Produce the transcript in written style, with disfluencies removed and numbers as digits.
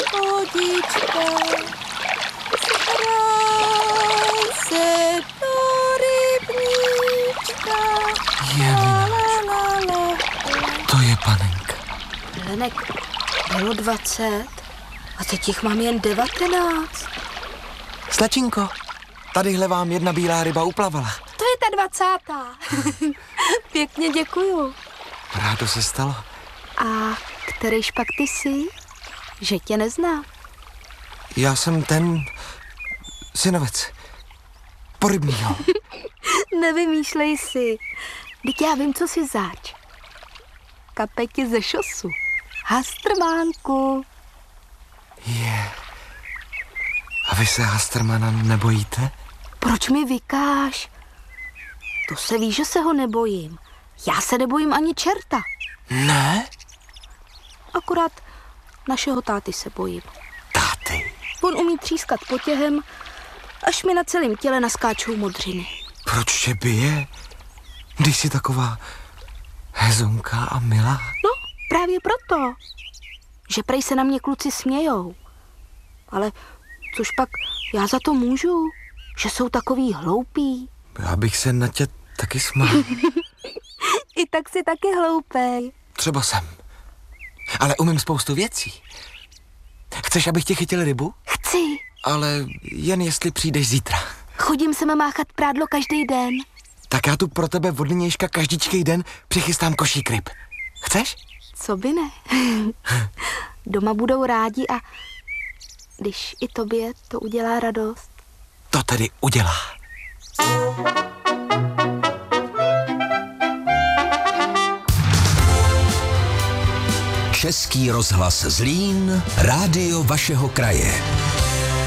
lodička se do rybníčka. Je, to je panenka. Helenek, bylo 20 a teď jich mám jen 19. Slečinko, tadyhle vám jedna bílá ryba uplavala. To je ta 20. Pěkně děkuju. Rádo se stalo. A kterýž pak ty jsi? Že tě neznám. Já jsem ten synovec. Porybního. Nevymýšlej si. Vždyť já vím, co jsi zač. Kapeti ze šosu. Hastrmánku. Je. A vy se Hastrmana nebojíte? Proč mi vykáš? To se ví, že se ho nebojím. Já se nebojím ani čerta. Ne? Akorát našeho táty se bojím. Táty. On umí třískat potěhem, až mi na celém těle naskáčou modřiny. Proč tě bije, když jsi taková hezonká a milá? No, právě proto, že prej se na mě kluci smějou. Ale což pak já za to můžu, že jsou takový hloupí. Já bych se na tě taky smál. I tak jsi taky hloupej. Třeba jsem. Ale umím spoustu věcí. Chceš, abych tě chytil rybu? Chci. Ale jen jestli přijdeš zítra. Chodím sem máchat prádlo každý den. Tak já tu pro tebe od nynějška každičkej den přichystám košík ryb. Chceš? Co by ne? Doma budou rádi a když i tobě to udělá radost. To tedy udělá. Český rozhlas Zlín, rádio vašeho kraje.